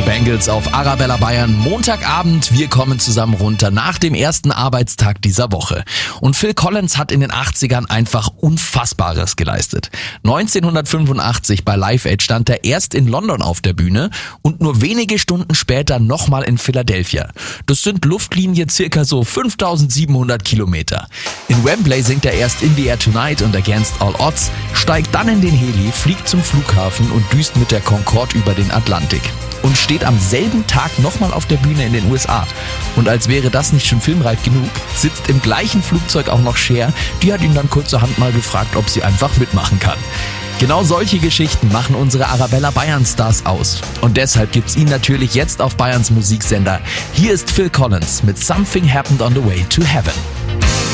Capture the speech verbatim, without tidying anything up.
Bangles auf Arabella Bayern. Montagabend, wir kommen zusammen runter nach dem ersten Arbeitstag dieser Woche. Und Phil Collins hat in den achtzigern einfach Unfassbares geleistet. neunzehnhundertfünfundachtzig bei Live Aid stand er erst in London auf der Bühne und nur wenige Stunden später nochmal in Philadelphia. Das sind Luftlinie circa so fünftausendsiebenhundert Kilometer. In Wembley singt er erst In the Air Tonight und Against All Odds, steigt dann in den Heli, fliegt zum Flughafen und düst mit der Concorde über den Atlantik. Und steht am selben Tag nochmal auf der Bühne in den U S A. Und als wäre das nicht schon filmreif genug, sitzt im gleichen Flugzeug auch noch Cher. Die hat ihn dann kurzerhand mal gefragt, ob sie einfach mitmachen kann. Genau solche Geschichten machen unsere Arabella Bayern Stars aus. Und deshalb gibt's ihn natürlich jetzt auf Bayerns Musiksender. Hier ist Phil Collins mit Something Happened on the Way to Heaven.